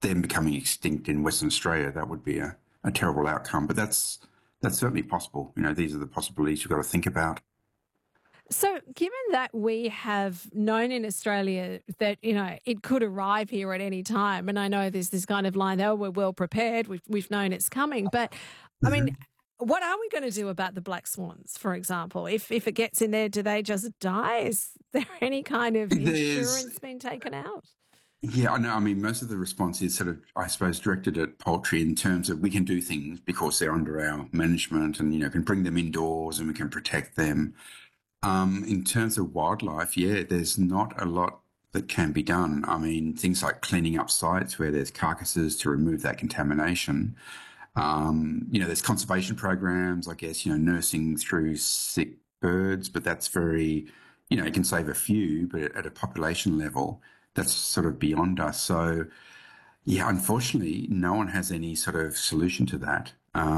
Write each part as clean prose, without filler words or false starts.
them becoming extinct in Western Australia, that would be a terrible outcome. But that's certainly possible. These are the possibilities you've got to think about. So given that we have known in Australia that, it could arrive here at any time, and I know there's this kind of line, we're well prepared, we've known it's coming, but I mean, what are we going to do about the black swans, for example? If it gets in there, do they just die? Is there any kind of insurance being taken out? Yeah, I know. I mean, most of the response is sort of, I suppose, directed at poultry in terms of we can do things because they're under our management and, can bring them indoors and we can protect them. In terms of wildlife, yeah, there's not a lot that can be done. I mean, things like cleaning up sites where there's carcasses to remove that contamination. There's conservation programs, I guess, nursing through sick birds, but that's very, it can save a few, but at a population level, that's sort of beyond us. So, yeah, unfortunately, no one has any sort of solution to that.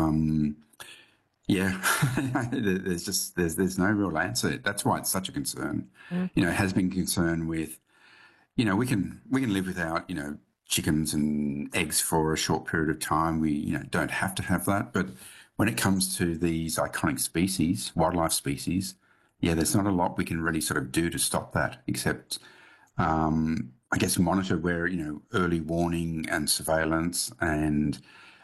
Yeah, there's no real answer. That's why it's such a concern. It has been concern with, we can live without, chickens and eggs for a short period of time. We, don't have to have that. But when it comes to these iconic species, wildlife species, yeah, there's not a lot we can really sort of do to stop that, except, I guess, monitor where, early warning and surveillance and,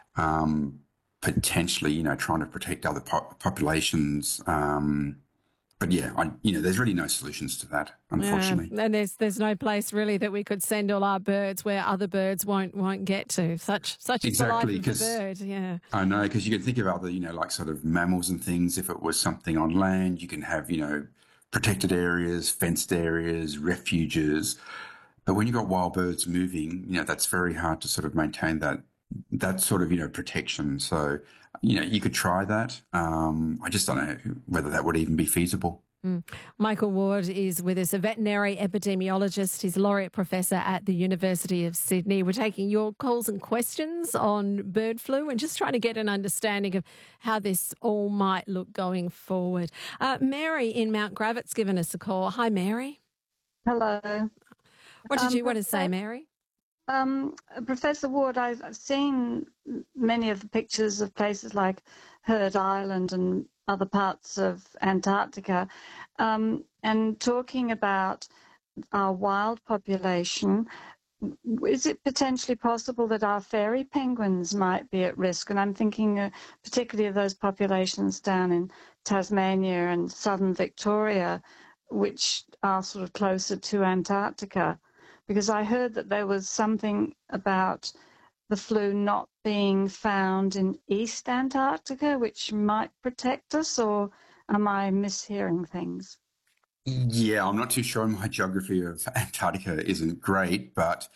potentially, trying to protect other populations. But yeah, there's really no solutions to that, unfortunately. Yeah, and there's no place really that we could send all our birds where other birds won't get to. Such is the life of the bird. Yeah, I know, because you can think of other, like sort of mammals and things. If it was something on land, you can have, protected areas, fenced areas, refuges. But when you've got wild birds moving, that's very hard to sort of maintain that sort of, protection. So, you could try that. I just don't know whether that would even be feasible. Michael Ward is with us, a veterinary epidemiologist. He's a laureate professor at the University of Sydney. We're taking your calls and questions on bird flu and just trying to get an understanding of how this all might look going forward. Mary in Mount Gravitt's given us a call. Hi, Mary. Hello. What did you want to say, Mary? Professor Ward, I've seen many of the pictures of places like Heard Island and other parts of Antarctica, and talking about our wild population. Is it potentially possible that our fairy penguins might be at risk? And I'm thinking particularly of those populations down in Tasmania and southern Victoria, which are sort of closer to Antarctica. Because I heard that there was something about the flu not being found in East Antarctica, which might protect us, or am I mishearing things? Yeah, I'm not too sure. My geography of Antarctica isn't great, but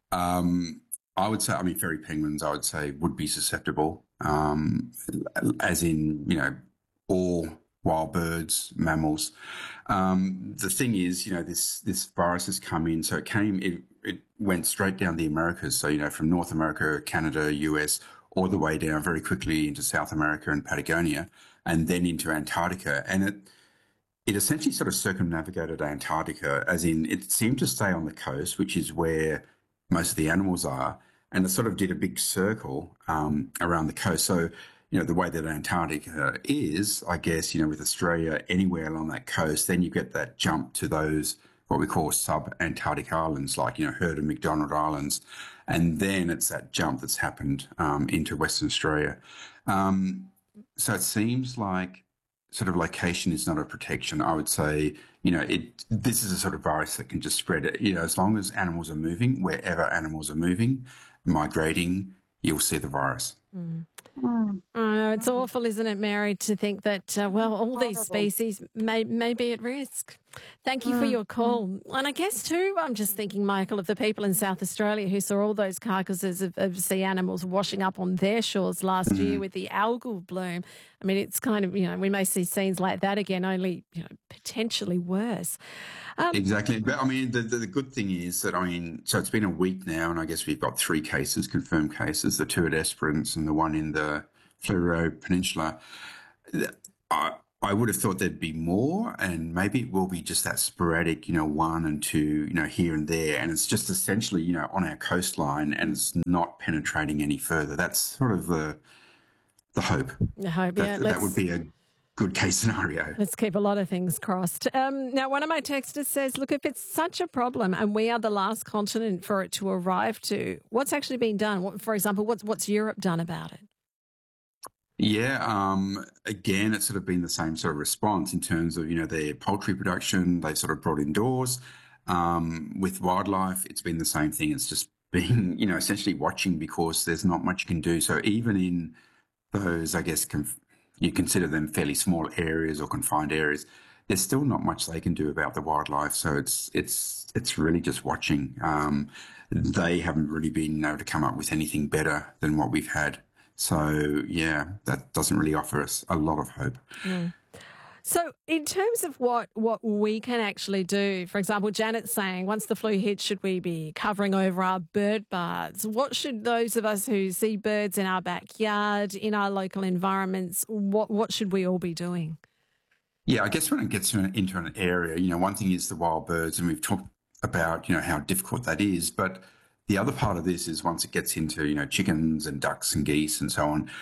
I would say, fairy penguins, I would say, would be susceptible, as in, all wild birds, mammals. The thing is, this virus has come in. So it went straight down the Americas. So, from North America, Canada, US, all the way down very quickly into South America and Patagonia, and then into Antarctica. And it essentially sort of circumnavigated Antarctica, as in it seemed to stay on the coast, which is where most of the animals are. And it sort of did a big circle around the coast. So, the way that Antarctica is, I guess, with Australia, anywhere along that coast, then you get that jump to those, what we call sub-Antarctic islands, like, Heard and McDonald Islands. And then it's that jump that's happened into Western Australia. So it seems like sort of location is not a protection. I would say, this is a sort of virus that can just spread it. As long as animals are moving, wherever animals are moving, migrating, you'll see the virus. It's awful, isn't it, Mary, to think that, all these species may be at risk. Thank you for your call. And I guess, too, I'm just thinking, Michael, of the people in South Australia who saw all those carcasses of sea animals washing up on their shores last year with the algal bloom. I mean, it's kind of, we may see scenes like that again, only, potentially worse. Exactly. But, the good thing is that, so it's been a week now, and I guess we've got 3 cases, confirmed cases, the 2 at Esperance and the 1 in the Fleurieu Peninsula. I would have thought there'd be more, and maybe it will be just that sporadic, 1 and 2, here and there. And it's just essentially, on our coastline, and it's not penetrating any further. That's sort of the hope. I hope, yeah. That would be a good case scenario. Let's keep a lot of things crossed. Now, one of my texters says, look, if it's such a problem and we are the last continent for it to arrive to, what's actually been done? For example, what's Europe done about it? Yeah, again, it's sort of been the same sort of response in terms of, their poultry production, they've sort of brought indoors. With wildlife, it's been the same thing. It's just been, essentially watching because there's not much you can do. So even in those, I guess, you consider them fairly small areas or confined areas, there's still not much they can do about the wildlife. So it's really just watching. They haven't really been able to come up with anything better than what we've had. So, yeah, that doesn't really offer us a lot of hope. Mm. So in terms of what we can actually do, for example, Janet's saying once the flu hits, should we be covering over our bird baths? What should those of us who see birds in our backyard, in our local environments, what should we all be doing? Yeah, I guess when it gets into an area, one thing is the wild birds, and we've talked about, how difficult that is, but the other part of this is once it gets into, chickens and ducks and geese and so on,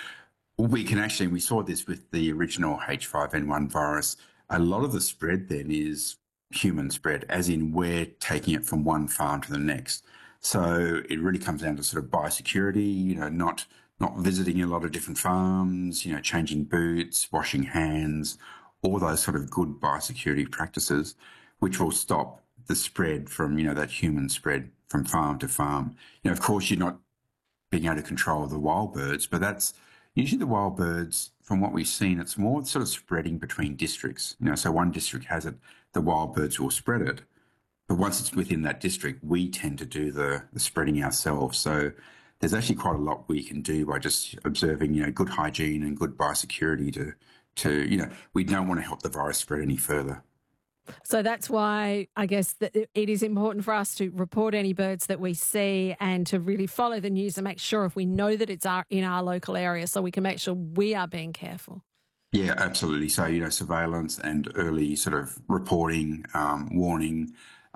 we saw this with the original H5N1 virus. A lot of the spread then is human spread, as in we're taking it from one farm to the next. So it really comes down to sort of biosecurity, not visiting a lot of different farms, changing boots, washing hands, all those sort of good biosecurity practices, which will stop the spread from, that human spread from farm to farm. Of course, you're not being able to control the wild birds, but that's usually the wild birds, from what we've seen, it's more sort of spreading between districts. So one district has it, the wild birds will spread it. But once it's within that district, we tend to do the spreading ourselves. So there's actually quite a lot we can do by just observing, good hygiene and good biosecurity to we don't want to help the virus spread any further. So that's why I guess that it is important for us to report any birds that we see and to really follow the news and make sure if we know that it's in our local area so we can make sure we are being careful. Yeah, absolutely. So, surveillance and early sort of reporting, warning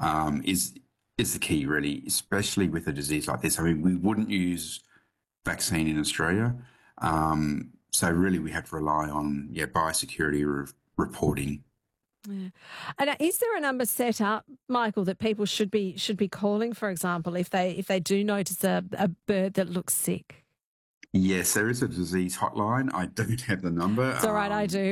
is the key, really, especially with a disease like this. I mean, we wouldn't use vaccine in Australia. So really we have to rely on, biosecurity reporting. Yeah. And is there a number set up, Michael, that people should be calling, for example, if they do notice a bird that looks sick? Yes, there is a disease hotline. I don't have the number. It's all right, I do.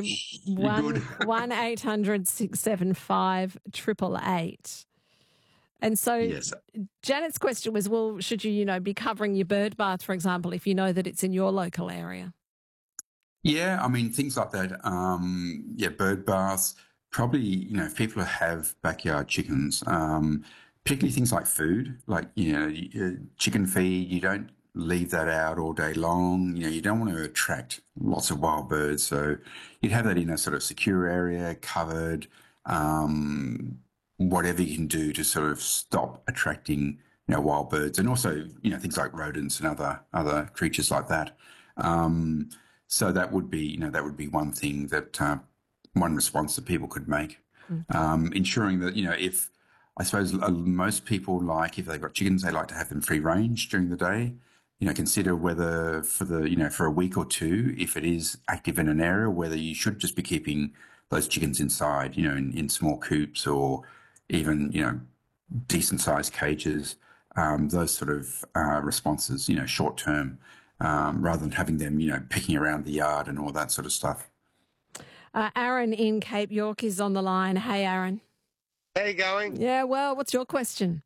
1-800-675-888. And so yes. Janet's question was, well, should you, be covering your bird bath, for example, if you know that it's in your local area? Yeah, I mean, things like that. Bird baths. Probably, if people have backyard chickens, particularly things like food, like, chicken feed, you don't leave that out all day long. You don't want to attract lots of wild birds. So you'd have that in a sort of secure area, covered, whatever you can do to sort of stop attracting, wild birds, and also, things like rodents and other creatures like that. So that would be, one thing that, one response that people could make. Ensuring that, if, I suppose most people if they've got chickens, they like to have them free range during the day. Consider whether for a week or two, if it is active in an area, whether you should just be keeping those chickens inside, in small coops or even, decent sized cages, those sort of responses, short term, rather than having them, pecking around the yard and all that sort of stuff. Aaron in Cape York is on the line. Hey, Aaron. How you going? Yeah, well, what's your question?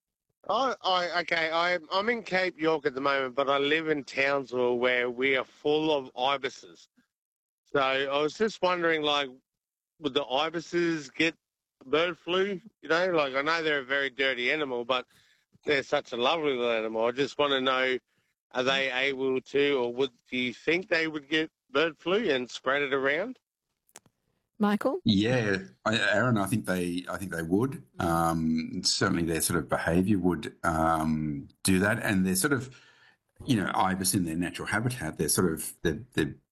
I'm in Cape York at the moment, but I live in Townsville where we are full of ibises. So I was just wondering, would the ibises get bird flu? I know they're a very dirty animal, but they're such a lovely little animal. I just want to know, are they able to, or do you think they would get bird flu and spread it around? Michael? Yeah, Aaron, I think they would. Certainly their sort of behaviour would do that, and they're sort of, ibis in their natural habitat. They're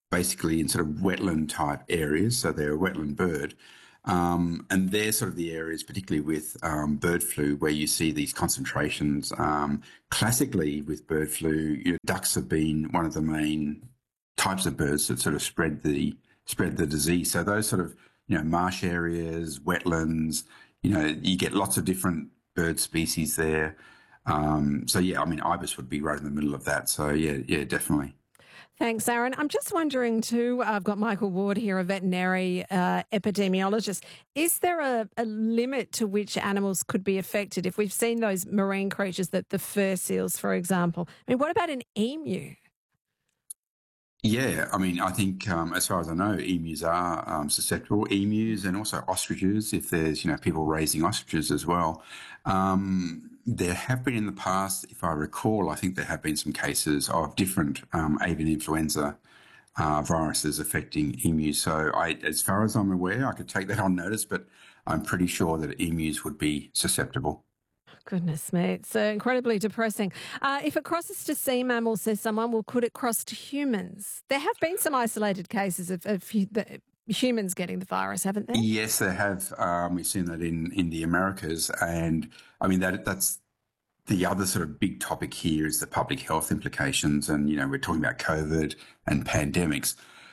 basically in sort of wetland type areas. So they're a wetland bird. And they're sort of the areas, particularly with bird flu, where you see these concentrations. Classically, with bird flu, ducks have been one of the main types of birds that sort of spread the disease. So those sort of marsh areas, wetlands, you get lots of different bird species there. So yeah, I mean, ibis would be right in the middle of that. So yeah, definitely. Thanks, Aaron. I'm just wondering too, I've got Michael Ward here, a veterinary epidemiologist. Is there a limit to which animals could be affected? If we've seen those marine creatures, the fur seals, for example. I mean, what about an emu? Yeah, I mean, I think as far as I know, emus are susceptible. Emus and also ostriches, if there's people raising ostriches as well. There have been in the past, if I recall, I think there have been some cases of different avian influenza viruses affecting emus. So as far as I'm aware, I could take that on notice, but I'm pretty sure that emus would be susceptible. Goodness me, it's incredibly depressing. If it crosses to sea mammals, says someone, well, could it cross to humans? There have been some isolated cases of humans getting the virus, haven't there? Yes, there have. We've seen that in the Americas. And I mean, that's the other sort of big topic here is the public health implications. And, we're talking about COVID and pandemics.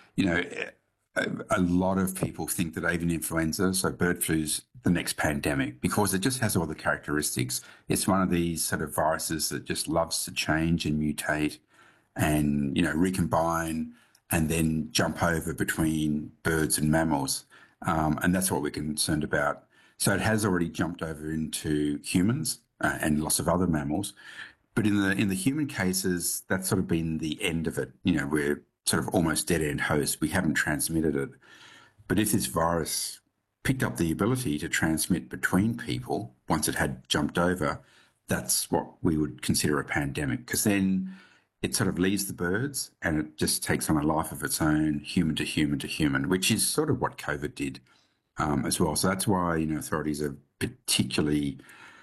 A lot of people think that avian influenza, so bird flu's the next pandemic because it just has all the characteristics. It's one of these sort of viruses that just loves to change and mutate and, recombine and then jump over between birds and mammals. And that's what we're concerned about. So it has already jumped over into humans and lots of other mammals. But in the human cases, that's sort of been the end of it. We're sort of almost dead-end host. We haven't transmitted it. But if this virus picked up the ability to transmit between people once it had jumped over, that's what we would consider a pandemic, because then it sort of leaves the birds and it just takes on a life of its own, human to human to human, which is sort of what COVID did as well. So that's why authorities are particularly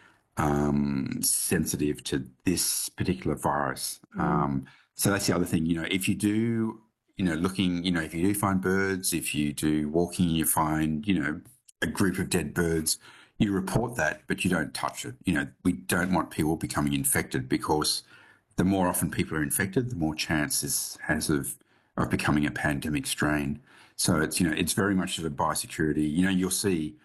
sensitive to this particular virus. So that's the other thing, if you do, if you do find birds, if you do walking, you find, a group of dead birds, you report that, but you don't touch it. We don't want people becoming infected because the more often people are infected, the more chance this has of becoming a pandemic strain. So it's very much sort of biosecurity. You'll see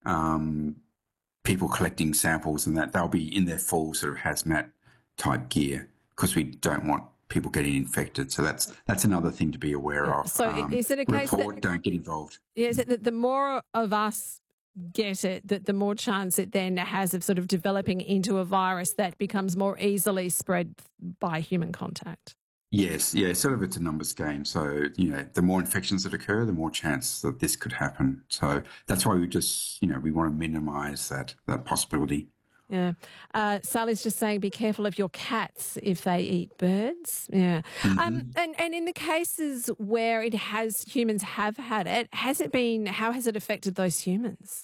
people collecting samples and that they'll be in their full sort of hazmat type gear because we don't want people getting infected. So that's another thing to be aware of. So is it a case that don't get involved? Yeah, is it that the more of us get it, that the more chance it then has of sort of developing into a virus that becomes more easily spread by human contact? Yes, yeah, sort of it's a numbers game. So, the more infections that occur, the more chance that this could happen. So that's why we just, we want to minimize that possibility. Yeah. Sally's just saying, be careful of your cats if they eat birds. Yeah. And in the cases where humans have had it, how has it affected those humans?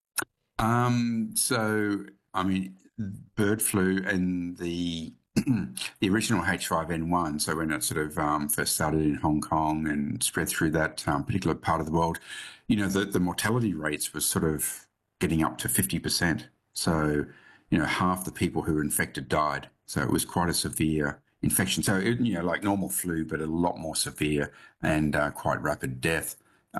So, I mean, bird flu and the original H5N1, so when it sort of first started in Hong Kong and spread through that particular part of the world, the mortality rates was sort of getting up to 50%. So, half the people who were infected died. So it was quite a severe infection. So, like normal flu, but a lot more severe and quite rapid death.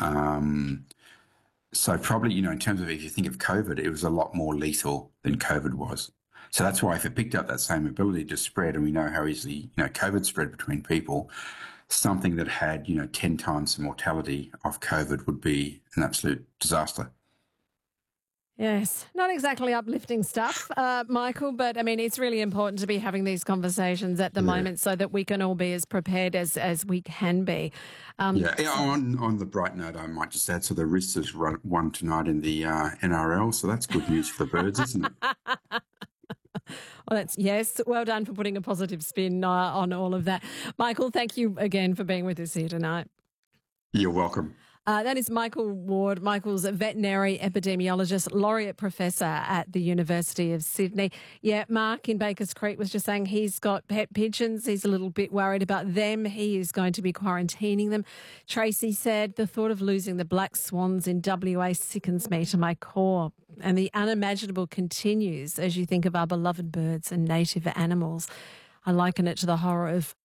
So probably, in terms of if you think of COVID, it was a lot more lethal than COVID was. So that's why if it picked up that same ability to spread, and we know how easily, COVID spread between people, something that had, 10 times the mortality of COVID would be an absolute disaster. Yes, not exactly uplifting stuff, Michael, but I mean, it's really important to be having these conversations at the moment so that we can all be as prepared as we can be. On the bright note, I might just add, so the Roosters won tonight in the NRL, so that's good news for the birds, isn't it? Well, well done for putting a positive spin on all of that. Michael, thank you again for being with us here tonight. You're welcome. That is Michael Ward. Michael's a veterinary epidemiologist, laureate professor at the University of Sydney. Yeah, Mark in Bakers Creek was just saying he's got pet pigeons. He's a little bit worried about them. He is going to be quarantining them. Tracy said, the thought of losing the black swans in WA sickens me to my core. And the unimaginable continues as you think of our beloved birds and native animals. I liken it to the horror of